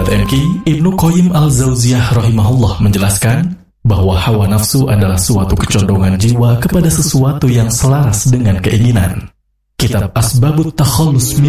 Sahabat MK, Ibnu Qayyim al-Jauziyah rahimahullah menjelaskan bahwa hawa nafsu adalah suatu kecondongan jiwa kepada sesuatu yang selaras dengan keinginan. Kitab Asbabut Takhallus min